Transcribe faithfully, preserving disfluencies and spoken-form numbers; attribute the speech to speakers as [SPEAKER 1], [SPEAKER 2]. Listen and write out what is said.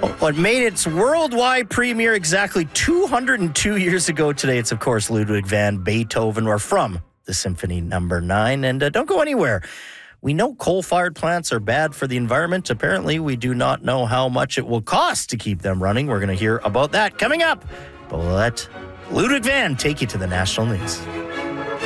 [SPEAKER 1] What made its worldwide premiere exactly two hundred two years ago today. It's, of course, Ludwig van Beethoven, or from the Symphony Number Nine. And uh, don't go anywhere. We know coal-fired plants are bad for the environment. Apparently, we do not know how much it will cost to keep them running. We're going to hear about that coming up. But we'll let Ludwig van take you to the national news.